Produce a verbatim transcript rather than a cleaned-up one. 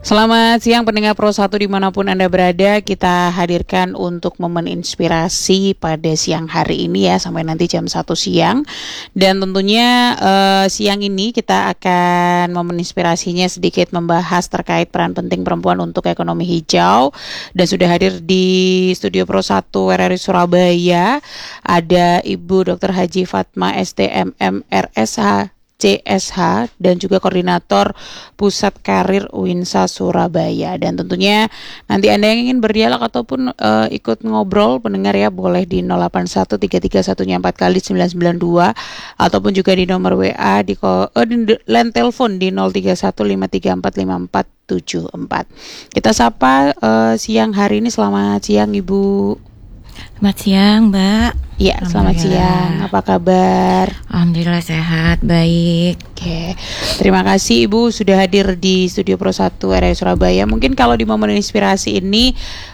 Selamat siang pendengar Pro satu dimanapun Anda berada. Kita hadirkan untuk momen inspirasi pada siang hari ini ya, sampai nanti jam satu siang. Dan tentunya uh, siang ini kita akan momen inspirasinya sedikit membahas terkait peran penting perempuan untuk ekonomi hijau. Dan sudah hadir di studio Pro satu R R I Surabaya ada Ibu Doktor Haji Fatma S T M M R S H C S H dan juga Koordinator Pusat Karir UINSA Surabaya. Dan tentunya nanti Anda yang ingin berdialog ataupun uh, ikut ngobrol pendengar ya, boleh di nol delapan satu tiga tiga satu empat kali sembilan sembilan dua ataupun juga di nomor W A di, uh, di line telepon di nol tiga satu lima tiga empat lima empat tujuh empat. Kita sapa uh, siang hari ini. Selamat siang Ibu. Selamat siang Mbak. Iya, selamat siang. Apa kabar? Alhamdulillah sehat, baik. Oke, terima kasih Ibu sudah hadir di studio Pro satu R R I Surabaya. Mungkin kalau di momen inspirasi ini